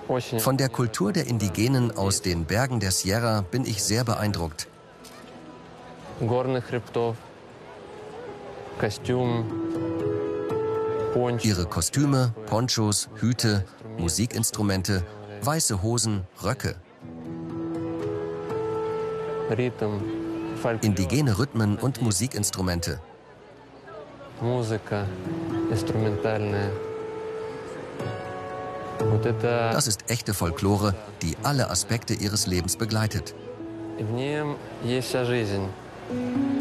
Von der Kultur der Indigenen aus den Bergen der Sierra bin ich sehr beeindruckt. Ihre Kostüme, Ponchos, Hüte, Musikinstrumente, weiße Hosen, Röcke. Indigene Rhythmen und Musikinstrumente. Das ist echte Folklore, die alle Aspekte ihres Lebens begleitet.